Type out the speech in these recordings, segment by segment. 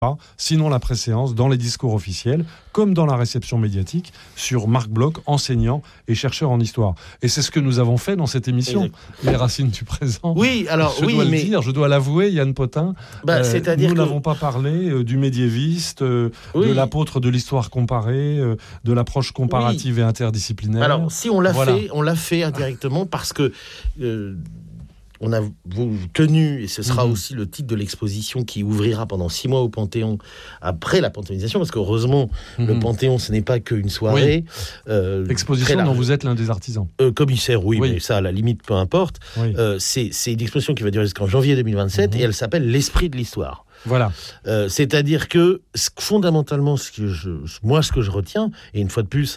sinon la préséance, dans les discours officiels, comme dans la réception médiatique, sur Marc Bloch, enseignant et chercheur en histoire. Et c'est ce que nous avons fait dans cette émission, Les Racines du présent. Oui, alors je dois l'avouer, Yann Potin, nous n'avons pas parlé du médiéviste, de l'apôtre de l'histoire comparée, de l'approche comparative et interdisciplinaire. Alors, si on l'a fait indirectement parce que... on a tenu, et ce sera aussi le titre de l'exposition qui ouvrira pendant 6 mois au Panthéon après la panthéonisation, parce qu'heureusement, le Panthéon, ce n'est pas qu'une soirée. Exposition dont vous êtes l'un des artisans. Commissaire, mais ça, à la limite, peu importe. C'est une exposition qui va durer jusqu'en janvier 2027, et elle s'appelle « L'esprit de l'histoire ». Voilà. C'est-à-dire que fondamentalement, ce que je retiens, et une fois de plus,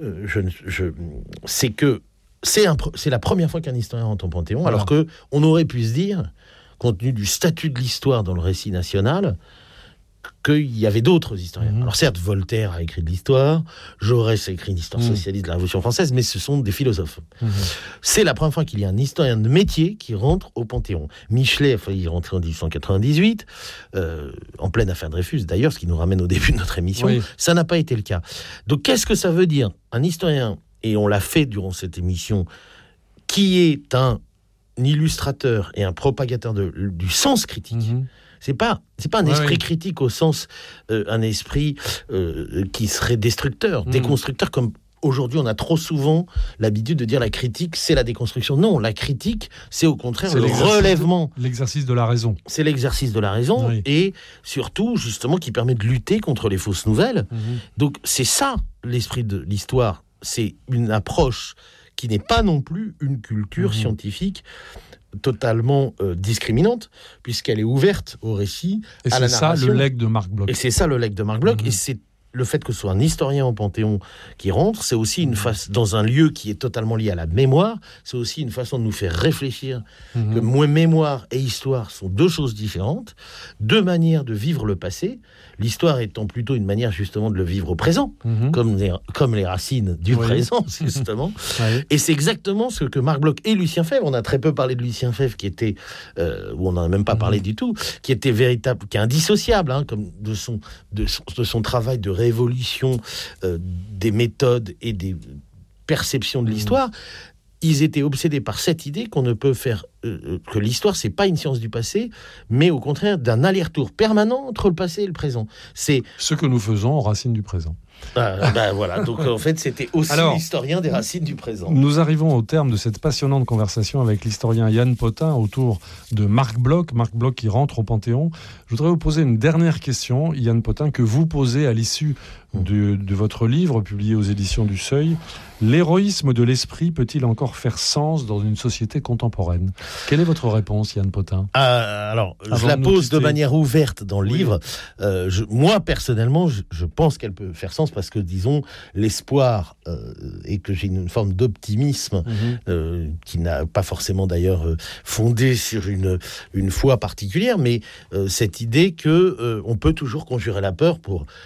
c'est que c'est la première fois qu'un historien rentre au Panthéon, alors qu'on aurait pu se dire, compte tenu du statut de l'histoire dans le récit national, qu'il y avait d'autres historiens. Alors certes, Voltaire a écrit de l'histoire, Jaurès a écrit une histoire socialiste de la Révolution française, mais ce sont des philosophes. C'est la première fois qu'il y a un historien de métier qui rentre au Panthéon. Michelet a failli y rentrer en 1898, en pleine affaire Dreyfus, d'ailleurs, ce qui nous ramène au début de notre émission. Ça n'a pas été le cas. Donc qu'est-ce que ça veut dire ? Un historien, et on l'a fait durant cette émission, qui est un illustrateur et un propagateur du sens critique. C'est pas un esprit critique au sens un esprit qui serait destructeur, déconstructeur, comme aujourd'hui on a trop souvent l'habitude de dire la critique c'est la déconstruction. Non, la critique c'est au contraire le relèvement, l'exercice de la raison. C'est l'exercice de la raison et surtout justement qui permet de lutter contre les fausses nouvelles. Donc c'est ça l'esprit de l'histoire. C'est une approche qui n'est pas non plus une culture scientifique totalement discriminante, puisqu'elle est ouverte au récit, à la narration. Et c'est ça le legs de Marc Bloch. Et c'est ça le legs de Marc Bloch, et c'est le fait que ce soit un historien au Panthéon qui rentre, c'est aussi une face dans un lieu qui est totalement lié à la mémoire, c'est aussi une façon de nous faire réfléchir que mémoire et histoire sont deux choses différentes, deux manières de vivre le passé, l'histoire étant plutôt une manière justement de le vivre au présent, comme les racines du présent, justement. Et c'est exactement ce que Marc Bloch et Lucien Febvre, on a très peu parlé de Lucien Febvre, qui était, où on n'en a même pas parlé du tout, qui était véritable, qui est indissociable, comme de son travail de révolution des méthodes et des perceptions de l'histoire. Ils étaient obsédés par cette idée qu'on ne peut faire que l'histoire, c'est pas une science du passé, mais au contraire d'un aller-retour permanent entre le passé et le présent. C'est ce que nous faisons aux racines du présent. Voilà, donc en fait c'était aussi l'historien des racines du présent. Nous arrivons au terme de cette passionnante conversation avec l'historien Yann Potin autour de Marc Bloch qui rentre au Panthéon. Je voudrais vous poser une dernière question, Yann Potin, que vous posez à l'issue de votre livre publié aux éditions du Seuil. L'héroïsme de l'esprit peut-il encore faire sens dans une société contemporaine ? Quelle est votre réponse, Yann Potin ? Alors, je la pose de manière ouverte dans le livre. Moi, personnellement, je pense qu'elle peut faire sens parce que, disons, l'espoir et que j'ai une forme d'optimisme qui n'a pas forcément d'ailleurs fondé sur une foi particulière, mais cette idée que on peut toujours conjurer la peur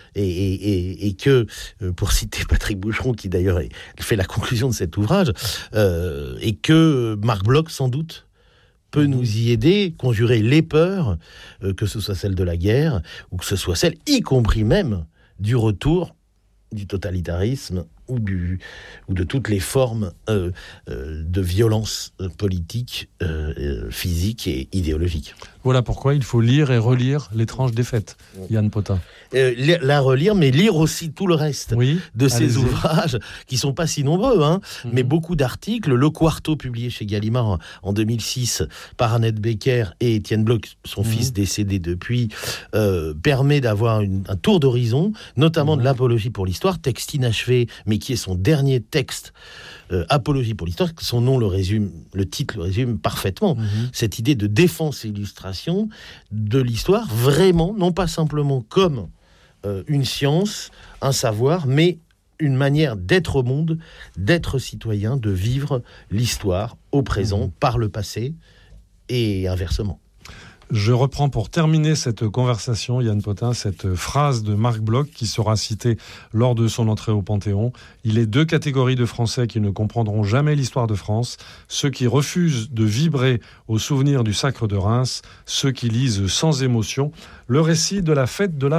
et que, pour citer Patrick Boucheron, qui d'ailleurs fait la conclusion de cet ouvrage, et que Marc Bloch, sans doute, peut nous y aider, conjurer les peurs, que ce soit celle de la guerre, ou que ce soit celle, y compris même, du retour du totalitarisme ou de toutes les formes de violence politique, physique et idéologique. Voilà pourquoi il faut lire et relire L'étrange défaite, Yann Potin. La relire, mais lire aussi tout le reste de ces ouvrages, qui sont pas si nombreux, mais beaucoup d'articles. Le Quarto, publié chez Gallimard en 2006 par Annette Becker et Étienne Bloch, son fils décédé depuis, permet d'avoir un tour d'horizon, notamment de l'apologie pour l'histoire, texte inachevé, mais qui est son dernier texte, Apologie pour l'histoire. Son nom le titre le résume parfaitement. Cette idée de défense et illustration de l'histoire, vraiment, non pas simplement comme une science, un savoir, mais une manière d'être au monde, d'être citoyen, de vivre l'histoire au présent par le passé et inversement. Je reprends pour terminer cette conversation, Yann Potin, cette phrase de Marc Bloch qui sera citée lors de son entrée au Panthéon. Il est 2 catégories de Français qui ne comprendront jamais l'histoire de France. Ceux qui refusent de vibrer au souvenir du sacre de Reims, ceux qui lisent sans émotion le récit de la fête de la